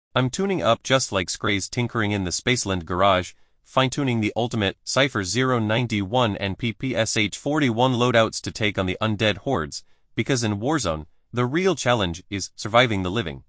I'm tuning up just like Scray's tinkering in the Spaceland garage, fine-tuning the ultimate Cypher 091 and PPSH-41 loadouts to take on the undead hordes, because in Warzone, the real challenge is surviving the living.